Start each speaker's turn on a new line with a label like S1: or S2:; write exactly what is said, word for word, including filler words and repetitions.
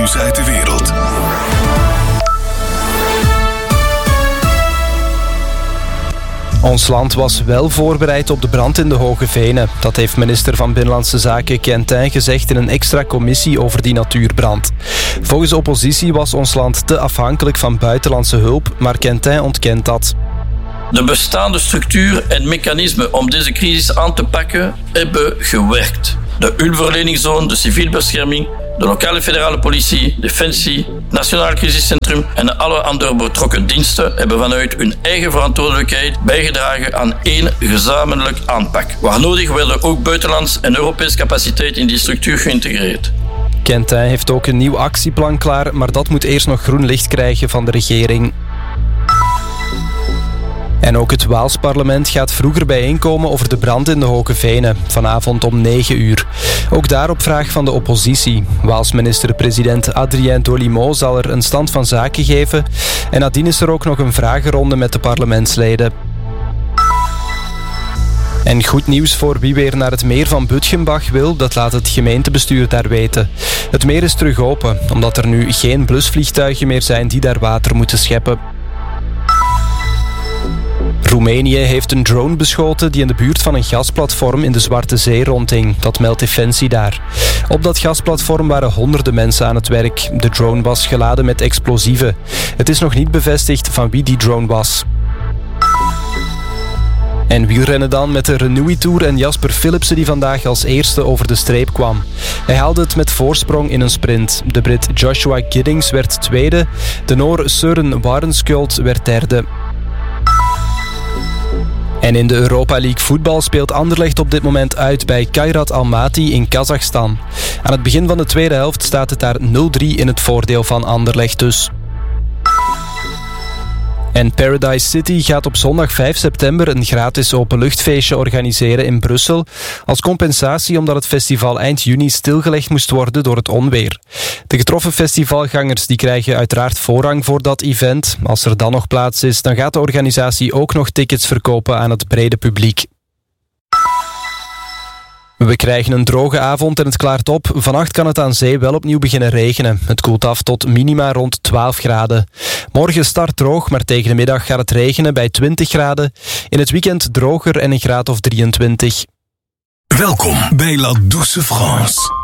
S1: Nieuws uit de wereld.
S2: Ons land was wel voorbereid op de brand in de Hoge Venen. Dat heeft minister van Binnenlandse Zaken Quentin gezegd in een extra commissie over die natuurbrand. Volgens de oppositie was ons land te afhankelijk van buitenlandse hulp, maar Quentin ontkent dat.
S3: De bestaande structuur en mechanismen om deze crisis aan te pakken hebben gewerkt. De hulpverleningszone, de civielbescherming, de lokale federale politie, Defensie, Nationaal Crisiscentrum en alle andere betrokken diensten hebben vanuit hun eigen verantwoordelijkheid bijgedragen aan één gezamenlijk aanpak. Waar nodig werden ook buitenlands en Europees capaciteit in die structuur geïntegreerd.
S2: Quentin heeft ook een nieuw actieplan klaar, maar dat moet eerst nog groen licht krijgen van de regering. En ook het Waals parlement gaat vroeger bijeenkomen over de brand in de Hoge Venen, vanavond om negen uur. Ook daar op vraag van de oppositie. Waals minister-president Adrien Dolimot zal er een stand van zaken geven. En nadien is er ook nog een vragenronde met de parlementsleden. En goed nieuws voor wie weer naar het meer van Butgenbach wil, dat laat het gemeentebestuur daar weten. Het meer is terug open, omdat er nu geen blusvliegtuigen meer zijn die daar water moeten scheppen. Roemenië heeft een drone beschoten die in de buurt van een gasplatform in de Zwarte Zee rondhing. Dat meldt Defensie daar. Op dat gasplatform waren honderden mensen aan het werk. De drone was geladen met explosieven. Het is nog niet bevestigd van wie die drone was. En wielrennen dan met de Renui Tour en Jasper Philipsen die vandaag als eerste over de streep kwam. Hij haalde het met voorsprong in een sprint. De Brit Joshua Giddings werd tweede. De Noor Søren Warenskjold werd derde. En in de Europa League voetbal speelt Anderlecht op dit moment uit bij Kairat Almaty in Kazachstan. Aan het begin van de tweede helft staat het daar nul drie in het voordeel van Anderlecht dus. En Paradise City gaat op zondag vijf september een gratis openluchtfeestje organiseren in Brussel. Als compensatie omdat het festival eind juni stilgelegd moest worden door het onweer. De getroffen festivalgangers die krijgen uiteraard voorrang voor dat event. Als er dan nog plaats is, dan gaat de organisatie ook nog tickets verkopen aan het brede publiek. We krijgen een droge avond en het klaart op. Vannacht kan het aan zee wel opnieuw beginnen regenen. Het koelt af tot minima rond twaalf graden. Morgen start droog, maar tegen de middag gaat het regenen bij twintig graden. In het weekend droger en een graad of drieëntwintig.
S1: Welkom bij La Douce France.